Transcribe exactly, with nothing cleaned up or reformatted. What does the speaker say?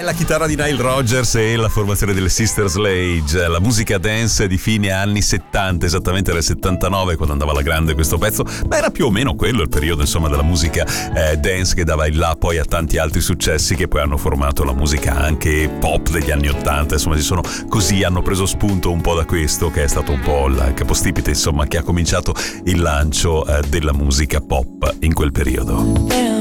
la chitarra di Nile Rodgers e la formazione delle Sister Sledge, la musica dance di fine anni settanta, esattamente nel settantanove quando andava alla grande questo pezzo, ma era più o meno quello il periodo insomma della musica eh, dance che dava il là poi a tanti altri successi che poi hanno formato la musica anche pop degli anni ottanta, insomma si sono così, hanno preso spunto un po' da questo che è stato un po' il capostipite insomma che ha cominciato il lancio eh, della musica pop in quel periodo.